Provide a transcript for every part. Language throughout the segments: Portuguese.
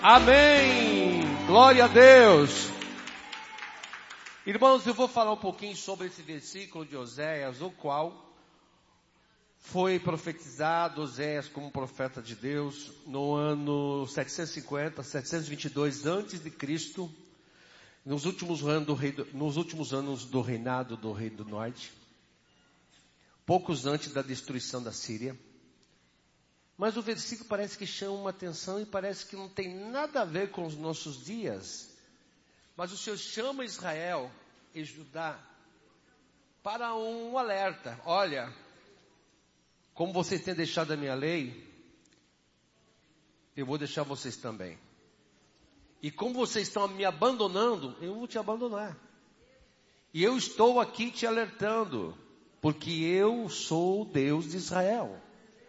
Amém! Glória a Deus! Irmãos, eu vou falar um pouquinho sobre esse versículo de Oséias, o qual foi profetizado Oséias como profeta de Deus no ano 722 antes de Cristo, nos últimos anos do reinado do rei do norte, poucos antes da destruição da Síria. Mas o versículo parece que chama uma atenção e parece que não tem nada a ver com os nossos dias. Mas o Senhor chama Israel e Judá para um alerta. Olha, como vocês têm deixado a minha lei, eu vou deixar vocês também. E como vocês estão me abandonando, eu vou te abandonar. E eu estou aqui te alertando, porque eu sou o Deus de Israel.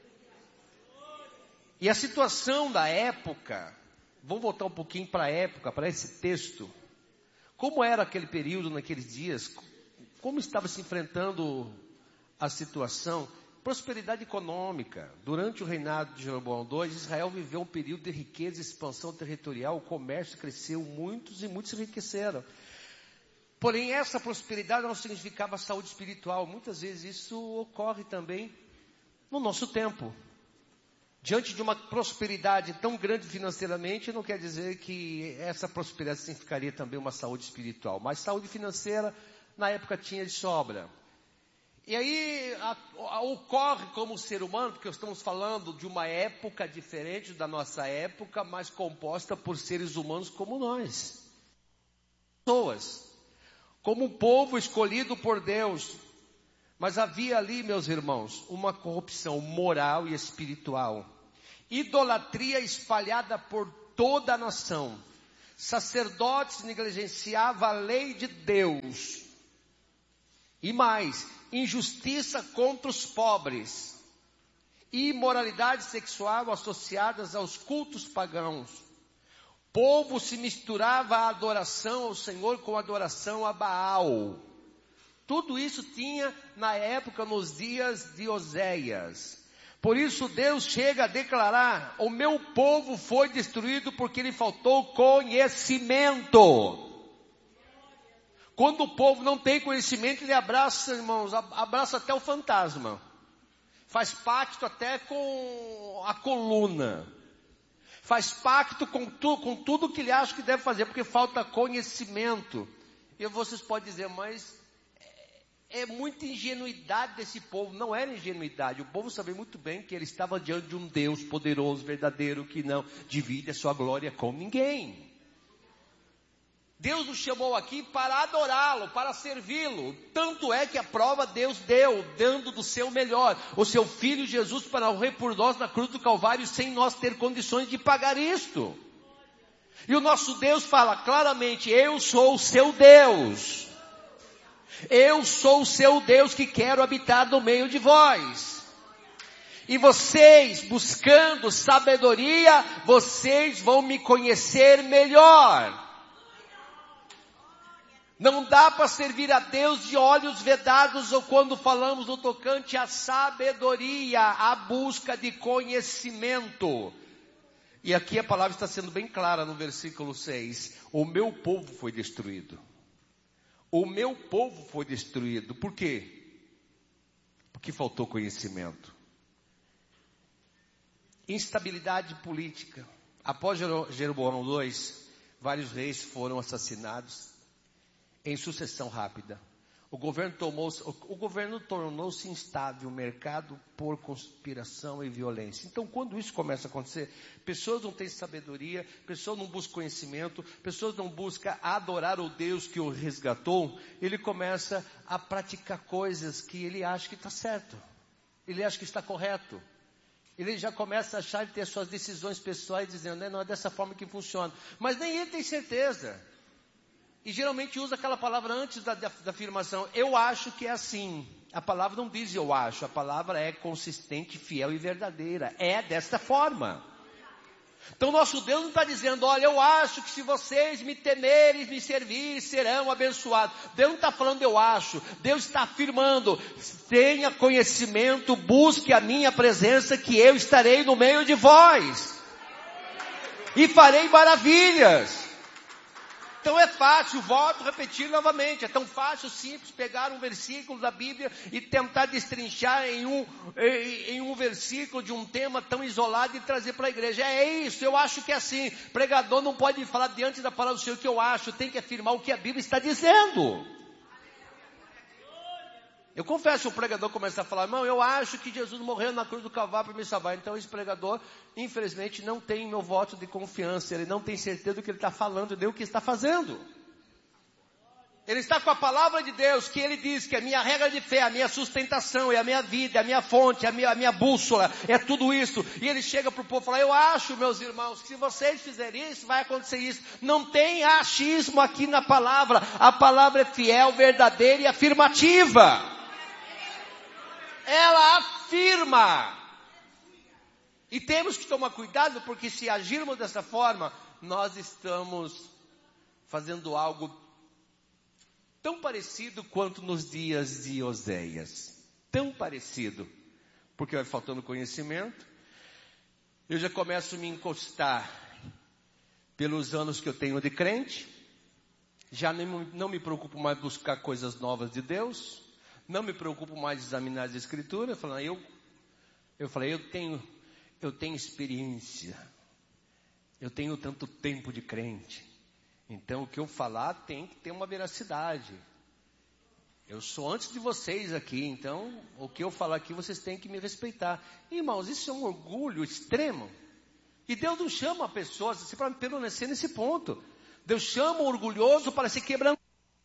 E a situação da época, vamos voltar um pouquinho para a época, para esse texto. Como era aquele período, naqueles dias? Como estava se enfrentando a situação? Prosperidade econômica. Durante o reinado de Jeroboão II, Israel viveu um período de riqueza e expansão territorial. O comércio cresceu, muitos se enriqueceram. Porém, essa prosperidade não significava saúde espiritual. Muitas vezes isso ocorre também no nosso tempo. Diante de uma prosperidade tão grande financeiramente, não quer dizer que essa prosperidade significaria também uma saúde espiritual. Mas saúde financeira, na época, tinha de sobra. E aí, ocorre como ser humano, porque estamos falando de uma época diferente da nossa época, mas composta por seres humanos como nós. Pessoas, como um povo escolhido por Deus. Mas havia ali, meus irmãos, uma corrupção moral e espiritual. Idolatria espalhada por toda a nação. Sacerdotes negligenciavam a lei de Deus. E mais, injustiça contra os pobres. Imoralidade sexual associadas aos cultos pagãos. O povo se misturava a adoração ao Senhor com a adoração a Baal. Tudo isso tinha na época, nos dias de Oséias. Por isso Deus chega a declarar: o meu povo foi destruído porque lhe faltou conhecimento. Quando o povo não tem conhecimento, ele abraça, irmãos, abraça até o fantasma. Faz pacto até com a coluna. Faz pacto com tudo que ele acha que deve fazer, porque falta conhecimento. E vocês podem dizer, mas é muita ingenuidade desse povo. Não era ingenuidade. O povo sabia muito bem que ele estava diante de um Deus poderoso, verdadeiro, que não divide a sua glória com ninguém. Deus nos chamou aqui para adorá-lo, para servi-lo. Tanto é que a prova Deus deu, dando do seu melhor. O seu Filho Jesus para morrer por nós na cruz do Calvário, sem nós ter condições de pagar isto. E o nosso Deus fala claramente: eu sou o seu Deus. Eu sou o seu Deus que quero habitar no meio de vós. E vocês, buscando sabedoria, vocês vão me conhecer melhor. Não dá para servir a Deus de olhos vedados, ou quando falamos no tocante à sabedoria, à busca de conhecimento. E aqui a palavra está sendo bem clara no versículo 6. O meu povo foi destruído. O meu povo foi destruído. Por quê? Porque faltou conhecimento. Instabilidade política. Após Jeroboão II, vários reis foram assassinados em sucessão rápida. O governo tornou-se instável, mercado por conspiração e violência. Então, quando isso começa a acontecer, pessoas não têm sabedoria, pessoas não buscam conhecimento, pessoas não buscam adorar o Deus que o resgatou, ele começa a praticar coisas que ele acha que está certo, ele acha que está correto. Ele já começa a achar de ter suas decisões pessoais, dizendo, não é dessa forma que funciona. Mas nem ele tem certeza. E geralmente usa aquela palavra antes da afirmação. Eu acho que é assim. A palavra não diz eu acho. A palavra é consistente, fiel e verdadeira. É desta forma. Então nosso Deus não está dizendo, olha, eu acho que se vocês me temerem, me servirem, serão abençoados. Deus não está falando eu acho. Deus está afirmando, tenha conhecimento, busque a minha presença, que eu estarei no meio de vós. e farei maravilhas. Então é fácil, volto a repetir novamente, é tão fácil, simples, pegar um versículo da Bíblia e tentar destrinchar em um versículo de um tema tão isolado e trazer para a igreja. É isso, eu acho que é assim. Pregador não pode falar diante da palavra do Senhor o que eu acho, tem que afirmar o que a Bíblia está dizendo. Eu confesso, o pregador começa a falar, irmão, eu acho que Jesus morreu na cruz do Calvário para me salvar. Então esse pregador, infelizmente, não tem meu voto de confiança. Ele não tem certeza do que ele está falando, nem o que está fazendo. Ele está com a palavra de Deus, que ele diz que é a minha regra de fé, a minha sustentação, é a minha vida, é a minha fonte, é a minha bússola, é tudo isso. E ele chega para o povo e fala, eu acho, meus irmãos, que se vocês fizerem isso, vai acontecer isso. Não tem achismo aqui na palavra. A palavra é fiel, verdadeira e afirmativa. Ela afirma. E temos que tomar cuidado, porque se agirmos dessa forma, nós estamos fazendo algo tão parecido quanto nos dias de Oséias. Tão parecido. Porque vai faltando conhecimento. Eu já começo a me encostar pelos anos que eu tenho de crente. Já não me preocupo mais em buscar coisas novas de Deus. Não me preocupo mais em examinar as escrituras. Eu tenho experiência. Eu tenho tanto tempo de crente. Então o que eu falar tem que ter uma veracidade. Eu sou antes de vocês aqui. Então o que eu falar aqui vocês têm que me respeitar. Irmãos, isso é um orgulho extremo. E Deus não chama a pessoa para permanecer nesse ponto. Deus chama o orgulhoso para se quebrantar.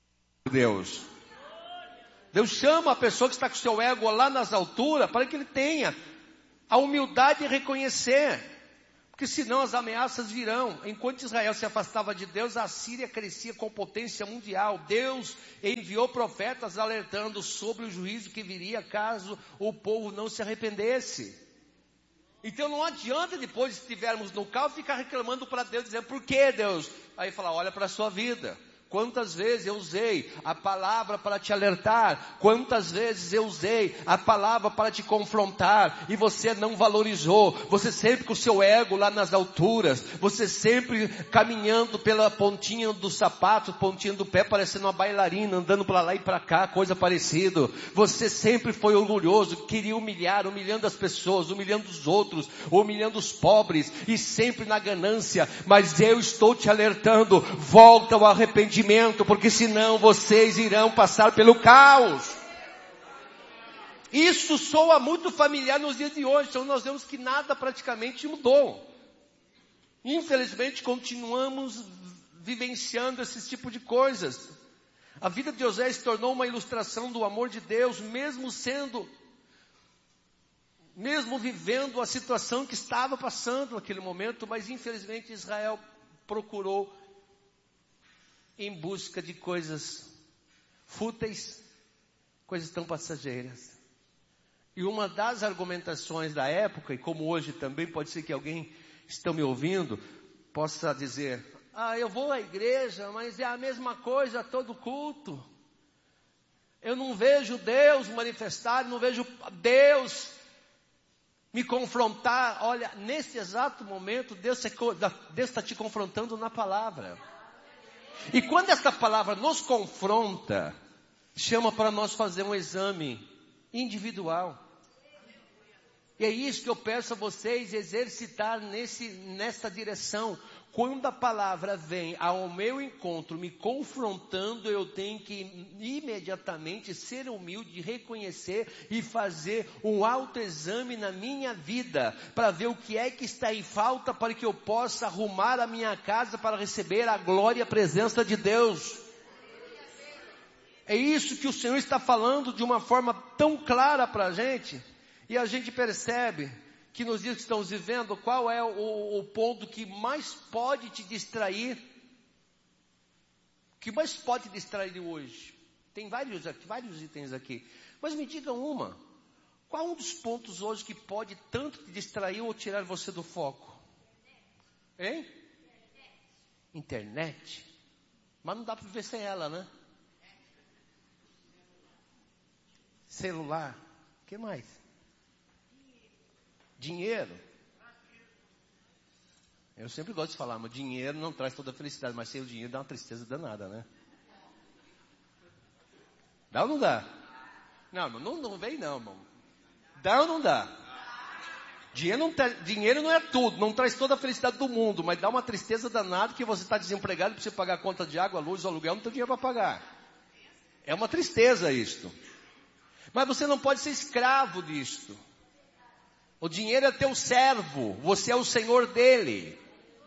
Deus chama a pessoa que está com o seu ego lá nas alturas para que ele tenha a humildade de reconhecer. Porque senão as ameaças virão. Enquanto Israel se afastava de Deus, a Síria crescia com potência mundial. Deus enviou profetas alertando sobre o juízo que viria caso o povo não se arrependesse. Então não adianta depois, se estivermos no caos, ficar reclamando para Deus, dizendo, por que Deus? Aí falar, olha para a sua vida. Quantas vezes eu usei a palavra para te alertar? Quantas vezes eu usei a palavra para te confrontar? E você não valorizou. Você sempre com o seu ego lá nas alturas. Você sempre caminhando pela pontinha do sapato, pontinha do pé, parecendo uma bailarina, andando para lá e para cá, coisa parecida. Você sempre foi orgulhoso, queria humilhar, humilhando as pessoas, humilhando os outros, humilhando os pobres, e sempre na ganância. Mas eu estou te alertando, volta ao arrependimento. Porque senão vocês irão passar pelo caos. Isso soa muito familiar nos dias de hoje. Então nós vemos que nada praticamente mudou. Infelizmente continuamos vivenciando esse tipo de coisas. A vida de José se tornou uma ilustração do amor de Deus, mesmo vivendo a situação que estava passando naquele momento. Mas infelizmente Israel procurou em busca de coisas fúteis, coisas tão passageiras. E uma das argumentações da época, e como hoje também pode ser que alguém está me ouvindo, possa dizer, eu vou à igreja, mas é a mesma coisa todo culto. Eu não vejo Deus manifestar, não vejo Deus me confrontar. Olha, nesse exato momento, Deus está te confrontando na palavra. E quando essa palavra nos confronta, chama para nós fazer um exame individual. E é isso que eu peço a vocês exercitar nessa direção. Quando a palavra vem ao meu encontro, me confrontando, eu tenho que imediatamente ser humilde, reconhecer e fazer um autoexame na minha vida, para ver o que é que está em falta, para que eu possa arrumar a minha casa para receber a glória e a presença de Deus. É isso que o Senhor está falando de uma forma tão clara para a gente. E a gente percebe que nos dias que estamos vivendo, qual é o ponto que mais pode te distrair? O que mais pode te distrair hoje? Tem vários itens aqui. Mas me diga uma. Qual um dos pontos hoje que pode tanto te distrair ou tirar você do foco? Hein? Internet. Mas não dá para viver sem ela, né? Celular. O que mais? Dinheiro. Eu sempre gosto de falar, mas dinheiro não traz toda a felicidade, mas sem o dinheiro dá uma tristeza danada, né? Dá ou não dá? Não vem não, irmão. Dá ou não dá? Dinheiro não é tudo, não traz toda a felicidade do mundo, mas dá uma tristeza danada que você está desempregado, precisa pagar a conta de água, luz, aluguel, não tem dinheiro para pagar. É uma tristeza isto. Mas você não pode ser escravo disto. O dinheiro é teu servo, você é o senhor dele.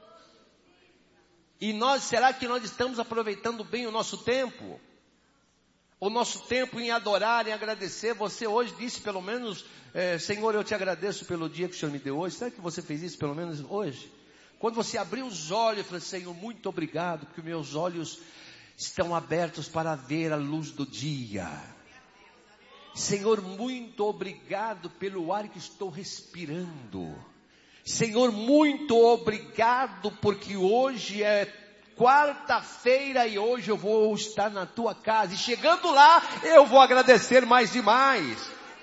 E será que nós estamos aproveitando bem o nosso tempo? O nosso tempo em adorar, em agradecer. Você hoje disse pelo menos, Senhor, eu te agradeço pelo dia que o Senhor me deu hoje. Será que você fez isso pelo menos hoje? Quando você abriu os olhos e falou, Senhor, muito obrigado, porque meus olhos estão abertos para ver a luz do dia. Senhor, muito obrigado pelo ar que estou respirando. Senhor, muito obrigado porque hoje é quarta-feira e hoje eu vou estar na tua casa. E chegando lá, eu vou agradecer mais e mais.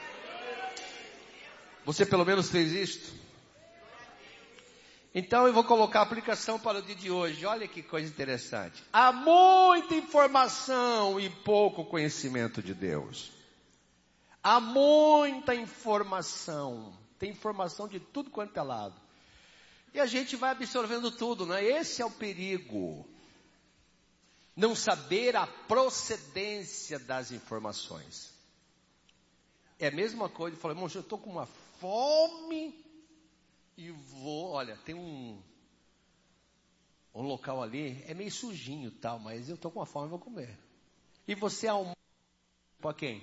Você pelo menos fez isto? Então eu vou colocar a aplicação para o dia de hoje. Olha que coisa interessante. Há muita informação e pouco conhecimento de Deus. Há muita informação. Tem informação de tudo quanto é lado. E a gente vai absorvendo tudo, né? Esse é o perigo. Não saber a procedência das informações. É a mesma coisa de falar, irmão, eu estou com uma fome e vou, olha, tem um local ali, é meio sujinho e tal, mas eu estou com uma fome e vou comer. E você almoça para quem?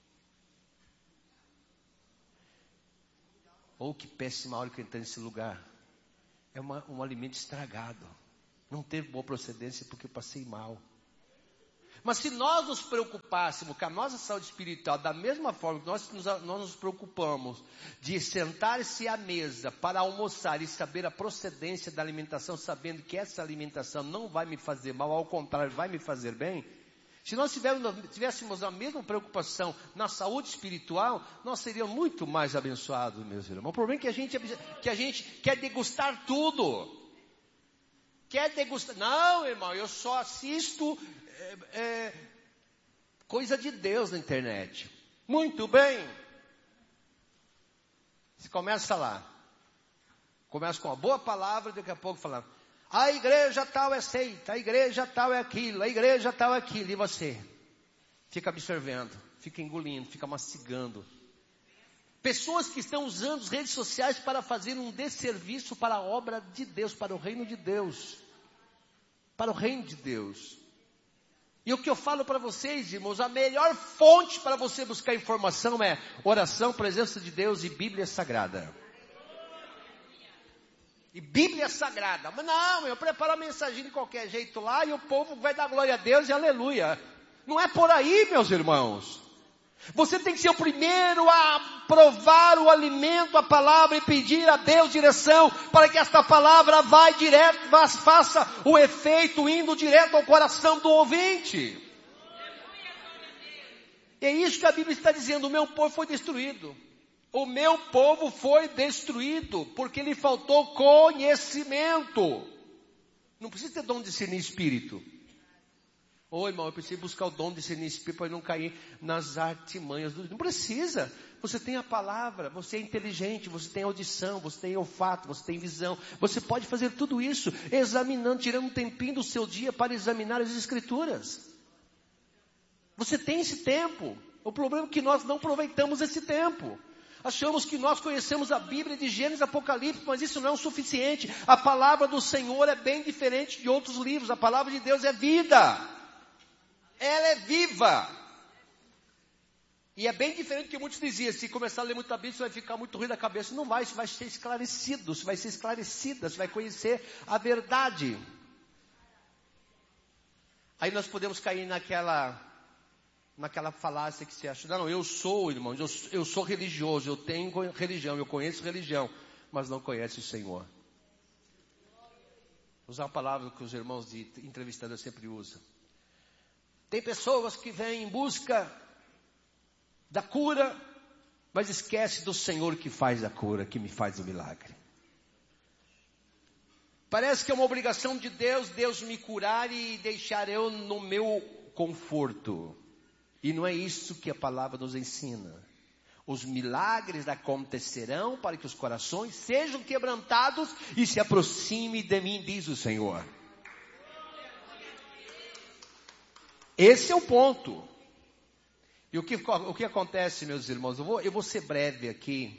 Oh, que péssima hora que eu entrei nesse lugar. É um alimento estragado. Não teve boa procedência porque eu passei mal. Mas se nós nos preocupássemos com a nossa saúde espiritual, da mesma forma que nós nos preocupamos de sentar-se à mesa para almoçar e saber a procedência da alimentação, sabendo que essa alimentação não vai me fazer mal, ao contrário, vai me fazer bem. Se nós tivéssemos a mesma preocupação na saúde espiritual, nós seríamos muito mais abençoados, meus irmãos. O problema é que a gente quer degustar tudo. Quer degustar? Não, irmão, eu só assisto coisa de Deus na internet. Muito bem. Você começa lá. Começa com uma boa palavra, daqui a pouco falando. A igreja tal é seita, a igreja tal é aquilo, a igreja tal é aquilo. E você fica absorvendo, fica engolindo, fica mastigando. Pessoas que estão usando as redes sociais para fazer um desserviço para a obra de Deus, para o reino de Deus. Para o reino de Deus. E o que eu falo para vocês, irmãos, a melhor fonte para você buscar informação é oração, presença de Deus e Bíblia Sagrada. E Bíblia Sagrada. Mas não, eu preparo a mensagem de qualquer jeito lá e o povo vai dar glória a Deus e aleluia. Não é por aí, meus irmãos. Você tem que ser o primeiro a provar o alimento, a palavra, e pedir a Deus direção para que esta palavra vai direto, faça o efeito indo direto ao coração do ouvinte. É isso que a Bíblia está dizendo, o meu povo foi destruído. O meu povo foi destruído porque lhe faltou conhecimento. Não precisa ter dom de discernir espírito. Ô irmão, eu preciso buscar o dom de discernir espírito para não cair nas artimanhas. Não precisa. Você tem a palavra, você é inteligente, você tem audição, você tem olfato, você tem visão. Você pode fazer tudo isso examinando, tirando um tempinho do seu dia para examinar as escrituras. Você tem esse tempo. O problema é que nós não aproveitamos esse tempo. Achamos que nós conhecemos a Bíblia de Gênesis, Apocalipse, mas isso não é o suficiente. A palavra do Senhor é bem diferente de outros livros. A palavra de Deus é vida. Ela é viva. E é bem diferente do que muitos diziam. Se começar a ler muita Bíblia, você vai ficar muito ruim da cabeça. Não vai, isso vai ser esclarecido. Você vai ser esclarecida, você vai conhecer a verdade. Aí nós podemos cair naquela falácia que você acha, não, eu sou, irmãos, eu sou religioso, eu tenho religião, eu conheço religião, mas não conhece o Senhor. Vou usar uma palavra que os irmãos de entrevistador sempre usam. Tem pessoas que vêm em busca da cura, mas esquece do Senhor que faz a cura, que me faz o milagre. Parece que é uma obrigação de Deus, Deus me curar e deixar eu no meu conforto. E não é isso que a palavra nos ensina. Os milagres acontecerão para que os corações sejam quebrantados e se aproxime de mim, diz o Senhor. Esse é o ponto. E o que acontece, meus irmãos? Eu vou ser breve aqui.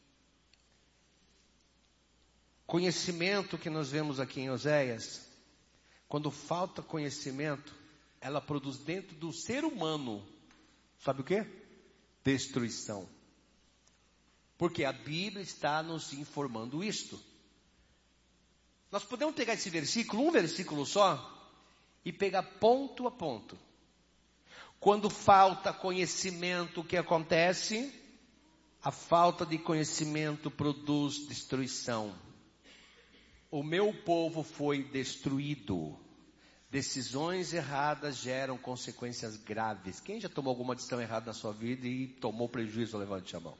Conhecimento que nós vemos aqui em Oséias, quando falta conhecimento, ela produz dentro do ser humano, sabe o quê? Destruição. Porque a Bíblia está nos informando isto. Nós podemos pegar esse versículo, um versículo só, e pegar ponto a ponto. Quando falta conhecimento, o que acontece? A falta de conhecimento produz destruição. O meu povo foi destruído. Decisões erradas geram consequências graves. Quem já tomou alguma decisão errada na sua vida e tomou prejuízo? Levante a mão.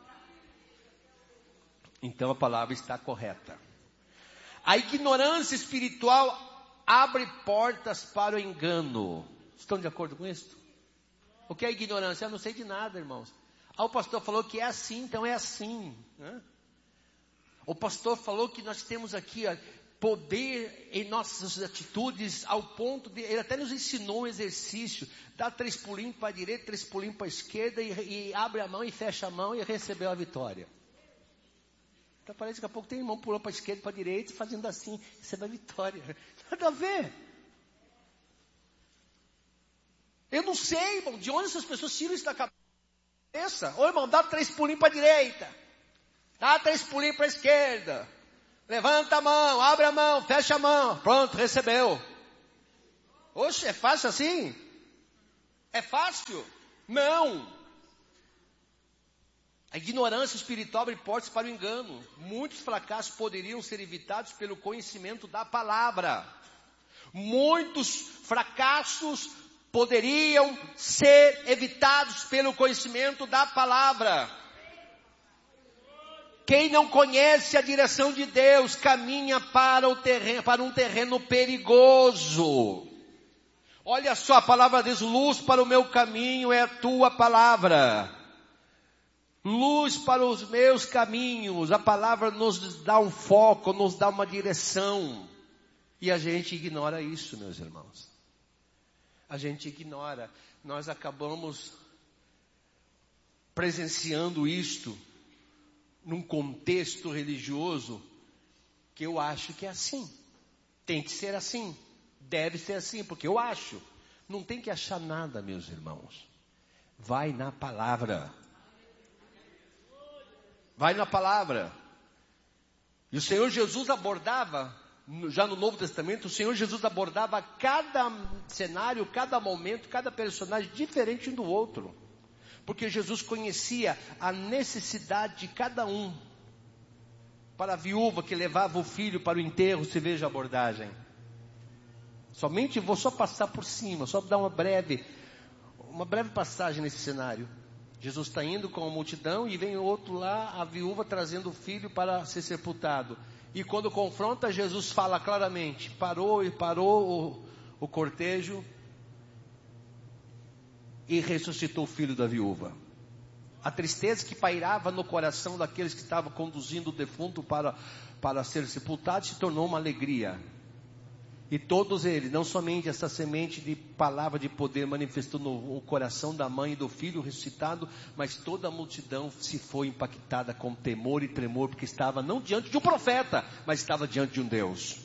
Então a palavra está correta. A ignorância espiritual abre portas para o engano. Estão de acordo com isso? O que é ignorância? Eu não sei de nada, irmãos. O pastor falou que é assim, então é assim, né? O pastor falou que nós temos aqui poder em nossas atitudes, ao ponto de, ele até nos ensinou um exercício, dá 3 pulinhos para a direita, 3 pulinhos para a esquerda, e abre a mão e fecha a mão e recebeu a vitória. Então parece que daqui a pouco tem irmão pulando para a esquerda, para a direita, fazendo assim, recebe a vitória. Nada a ver. Eu não sei, irmão, de onde essas pessoas tiram isso da cabeça. Ô irmão, dá 3 pulinhos para a direita. Dá 3 pulinhos para a esquerda. Levanta a mão, abre a mão, fecha a mão. Pronto, recebeu. Oxe, é fácil assim? É fácil? Não. A ignorância espiritual abre portas para o engano. Muitos fracassos poderiam ser evitados pelo conhecimento da palavra. Muitos fracassos poderiam ser evitados pelo conhecimento da palavra. Quem não conhece a direção de Deus caminha para um terreno perigoso. Olha só, a palavra diz: luz para o meu caminho é a tua palavra. Luz para os meus caminhos. A palavra nos dá um foco, nos dá uma direção. E a gente ignora isso, meus irmãos. A gente ignora. Nós acabamos presenciando isto num contexto religioso que eu acho que é assim. Tem que ser assim. Deve ser assim, porque eu acho. Não tem que achar nada, meus irmãos. Vai na palavra. Vai na palavra. E o Senhor Jesus abordava, já no Novo Testamento, o Senhor Jesus abordava cada cenário, cada momento, cada personagem diferente um do outro. Porque Jesus conhecia a necessidade de cada um. Para a viúva que levava o filho para o enterro, se veja a abordagem. Somente vou só passar por cima, só dar uma breve passagem nesse cenário. Jesus está indo com a multidão e vem outro lá, a viúva trazendo o filho para ser sepultado. E quando confronta, Jesus fala claramente, parou o cortejo e ressuscitou o filho da viúva. A tristeza que pairava no coração daqueles que estavam conduzindo o defunto para ser sepultado se tornou uma alegria. E todos eles, não somente essa semente de palavra de poder manifestou no coração da mãe e do filho ressuscitado, mas toda a multidão se foi impactada com temor e tremor, porque estava não diante de um profeta, mas estava diante de um Deus.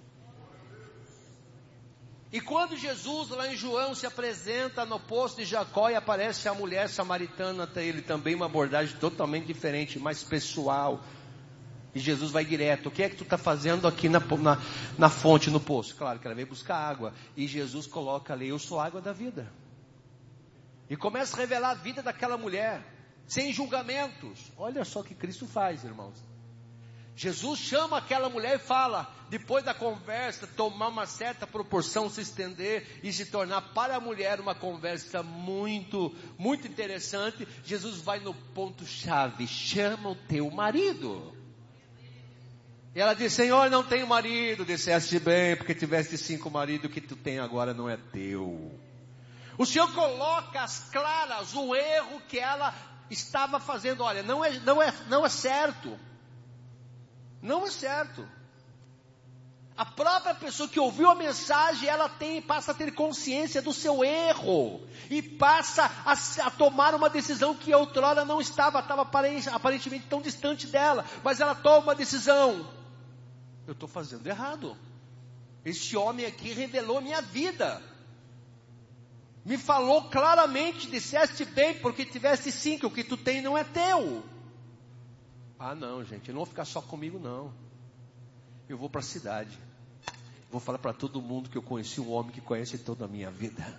E quando Jesus, lá em João, se apresenta no poço de Jacó e aparece a mulher samaritana até ele, também uma abordagem totalmente diferente, mais pessoal. E Jesus vai direto: o que é que tu está fazendo aqui na fonte, no poço? Claro que ela veio buscar água. E Jesus coloca ali: eu sou a água da vida. E começa a revelar a vida daquela mulher, sem julgamentos. Olha só o que Cristo faz, irmãos. Jesus chama aquela mulher e fala, depois da conversa tomar uma certa proporção, se estender e se tornar para a mulher uma conversa muito, muito interessante. Jesus vai no ponto chave: chama o teu marido. E ela disse: Senhor, não tenho marido. Disseste bem, porque tiveste 5 maridos, o que tu tem agora não é teu. O Senhor coloca às claras o erro que ela estava fazendo. Olha, não é certo. Não é certo. A própria pessoa que ouviu a mensagem, ela passa a ter consciência do seu erro. E passa a tomar uma decisão que outrora não estava aparentemente tão distante dela. Mas ela toma uma decisão. Eu estou fazendo errado. Este homem aqui revelou minha vida. Me falou claramente, disseste bem, porque tiveste 5, o que tu tem não é teu. Ah não, gente, eu não vou ficar só comigo não. Eu vou para a cidade. Vou falar para todo mundo que eu conheci um homem que conhece toda a minha vida.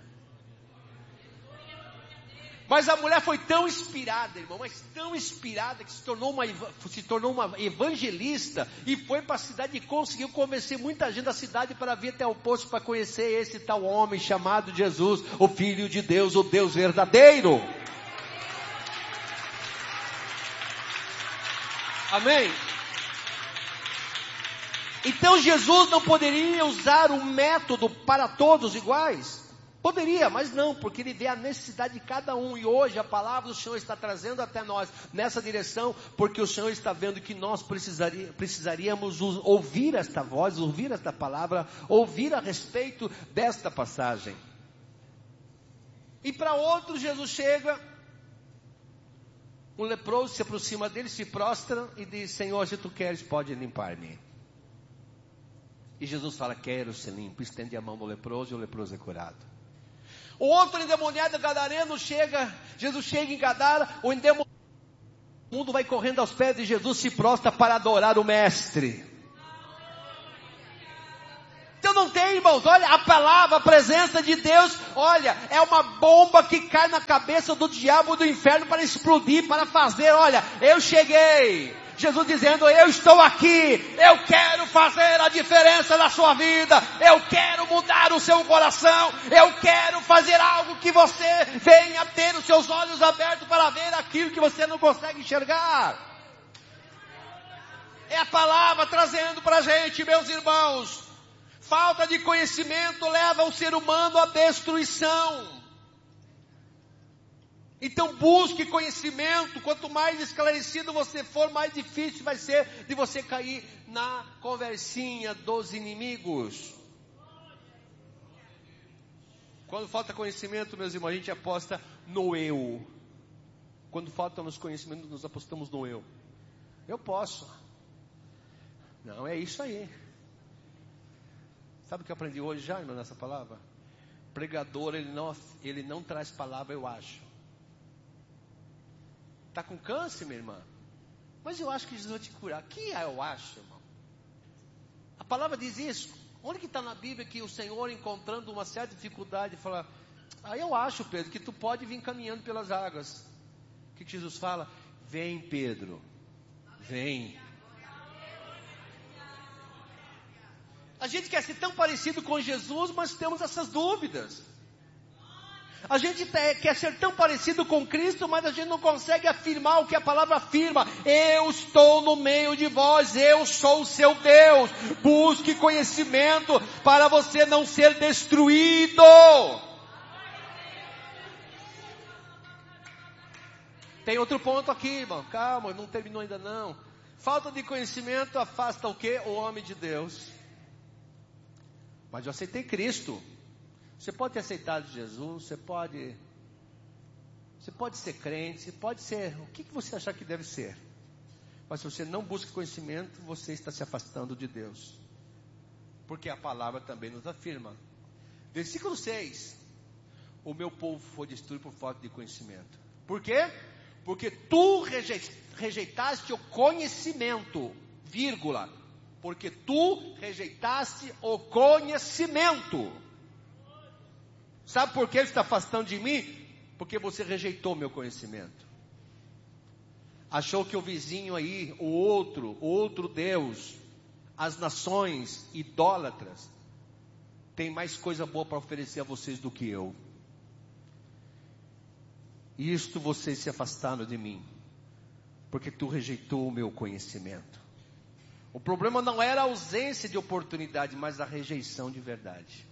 Mas a mulher foi tão inspirada, irmão, mas tão inspirada que se tornou uma evangelista e foi para a cidade e conseguiu convencer muita gente da cidade para vir até o poço para conhecer esse tal homem chamado Jesus, o Filho de Deus, o Deus verdadeiro. Amém? Então Jesus não poderia usar um método para todos iguais. Poderia, mas não, porque ele vê a necessidade de cada um. E hoje a palavra do Senhor está trazendo até nós nessa direção, porque o Senhor está vendo que nós precisaríamos ouvir esta voz, ouvir esta palavra, ouvir a respeito desta passagem. E para outro, Jesus chega, um leproso se aproxima dele, se prostra e diz: Senhor, se tu queres, pode limpar-me. E Jesus fala: quero ser limpo. Estende a mão no leproso e o leproso é curado. O outro endemoniado gadareno chega, Jesus chega em Gadara, o endemoniado, o mundo vai correndo aos pés de Jesus, se prostra para adorar o Mestre. Então não tem, irmãos, olha, a palavra, a presença de Deus, olha, é uma bomba que cai na cabeça do diabo do inferno para explodir, para fazer, olha, eu cheguei. Jesus dizendo: eu estou aqui, eu quero fazer a diferença na sua vida, eu quero mudar o seu coração, eu quero fazer algo que você venha ter os seus olhos abertos para ver aquilo que você não consegue enxergar. É a palavra trazendo para a gente, meus irmãos. Falta de conhecimento leva o ser humano à destruição. Então busque conhecimento. Quanto mais esclarecido você for, mais difícil vai ser de você cair na conversinha dos inimigos. Quando falta conhecimento, meus irmãos, a gente aposta no eu. Quando falta-nos conhecimento, nós apostamos no eu. Eu posso. Não, é isso aí. Sabe o que eu aprendi hoje já, irmão, nessa palavra? Pregador, ele não traz palavra, eu acho. Está com câncer, minha irmã? Mas eu acho que Jesus vai te curar. Que eu acho, irmão? A palavra diz isso. Onde que está na Bíblia que o Senhor, encontrando uma certa dificuldade, fala: eu acho, Pedro, que tu pode vir caminhando pelas águas. O que Jesus fala? Vem, Pedro. Vem. A gente quer ser tão parecido com Jesus, mas temos essas dúvidas. A gente quer ser tão parecido com Cristo, mas a gente não consegue afirmar o que a palavra afirma. Eu estou no meio de vós, eu sou o seu Deus. Busque conhecimento para você não ser destruído. Tem outro ponto aqui, irmão. Calma, não terminou ainda não. Falta de conhecimento afasta o quê? O homem de Deus. Mas eu aceitei Cristo. Você pode ter aceitado Jesus, você pode ser crente, você pode ser o que você achar que deve ser. Mas se você não busca conhecimento, você está se afastando de Deus. Porque a palavra também nos afirma. Versículo 6. O meu povo foi destruído por falta de conhecimento. Por quê? Porque tu rejeitaste o conhecimento, vírgula. Porque tu rejeitaste o conhecimento. Sabe por que ele está afastando de mim? Porque você rejeitou meu conhecimento. Achou que o vizinho aí, o outro Deus, as nações idólatras, tem mais coisa boa para oferecer a vocês do que eu. E isto vocês se afastaram de mim, porque tu rejeitou o meu conhecimento. O problema não era a ausência de oportunidade, mas a rejeição de verdade.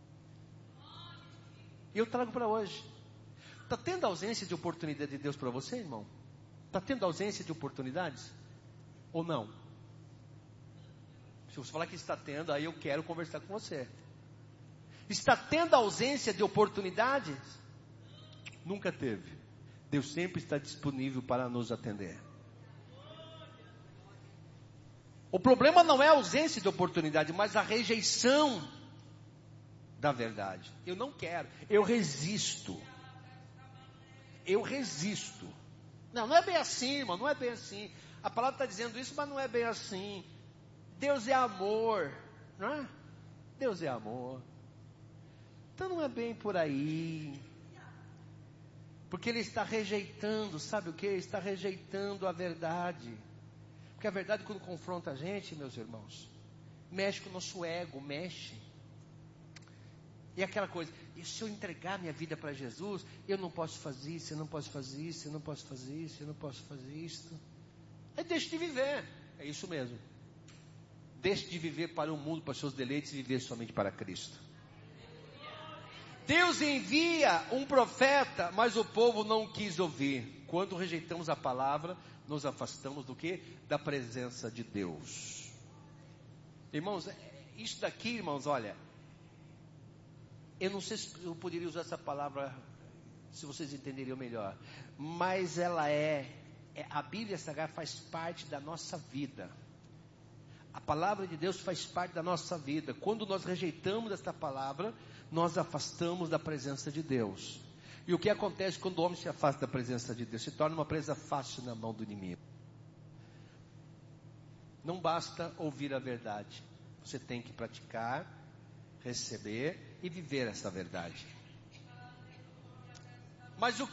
E eu trago para hoje. Está tendo ausência de oportunidade de Deus para você, irmão? Está tendo ausência de oportunidades? Ou não? Se você falar que está tendo, aí eu quero conversar com você. Está tendo ausência de oportunidades? Nunca teve. Deus sempre está disponível para nos atender. O problema não é a ausência de oportunidade, mas a rejeição da verdade. Eu não quero, eu resisto. Eu resisto. Não, não é bem assim, irmão, não é bem assim. A palavra está dizendo isso, mas não é bem assim. Deus é amor, não é? Deus é amor. Então não é bem por aí. Porque Ele está rejeitando, sabe o que? Ele está rejeitando a verdade. Porque a verdade, quando confronta a gente, meus irmãos, mexe com o nosso ego, mexe. E aquela coisa, e se eu entregar minha vida para Jesus, eu não posso fazer isso, eu não posso fazer isso, eu não posso fazer isso, eu não posso fazer isso. Aí deixe de viver, é isso mesmo. Deixe de viver para o mundo, para os seus deleites e viver somente para Cristo. Deus envia um profeta, mas o povo não quis ouvir. Quando rejeitamos a palavra, nos afastamos do quê? Da presença de Deus. Irmãos, isso daqui, irmãos, olha, eu não sei se eu poderia usar essa palavra, se vocês entenderiam melhor, mas ela a Bíblia Sagrada faz parte da nossa vida. A palavra de Deus faz parte da nossa vida. Quando nós rejeitamos esta palavra, nós afastamos da presença de Deus. E o que acontece quando o homem se afasta da presença de Deus? Se torna uma presa fácil na mão do inimigo. Não basta ouvir a verdade. Você tem que praticar, receber e viver essa verdade. Mas o